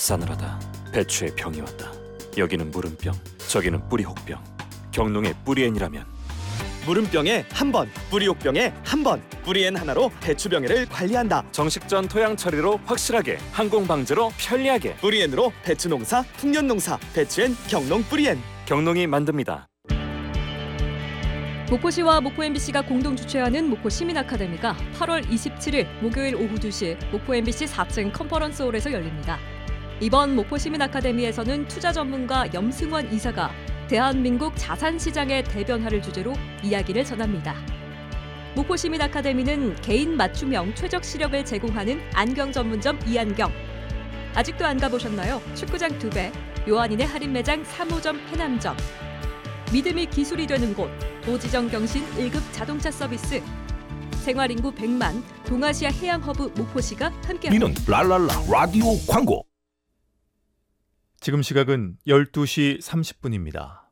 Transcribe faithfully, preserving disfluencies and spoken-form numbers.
싸늘하다. 배추에 병이 왔다. 여기는 무름병, 저기는 뿌리혹병. 경농의 뿌리엔이라면 무름병에 한 번, 뿌리옥병에 한 번. 뿌리엔 하나로 배추병해를 관리한다. 정식전 토양 처리로 확실하게, 항공 방제로 편리하게. 뿌리엔으로 배추 농사, 풍년 농사. 배추엔 경농 뿌리엔. 경농이 만듭니다. 목포시와 목포엠비씨가 공동 주최하는 목포 시민 아카데미가 팔월 이십칠일 목요일 오후 두 시 목포 엠비씨 사 층 컨퍼런스홀에서 열립니다. 이번 목포 시민 아카데미에서는 투자 전문가 염승원 이사가 대한민국 자산시장의 대변화를 주제로 이야기를 전합니다. 목포 시민 아카데미는 개인 맞춤형 최적 시력을 제공하는 안경 전문점 이안경. 아직도 안 가보셨나요? 축구장 두 배, 요한인의 할인 매장 삼 호점 해남점. 믿음이 기술이 되는 곳, 도지정 경신 일 급 자동차 서비스. 생활인구 백만, 동아시아 해양허브 목포시가 함께합니다. 이는 랄랄라 라디오 광고. 지금 시각은 열두 시 삼십 분입니다.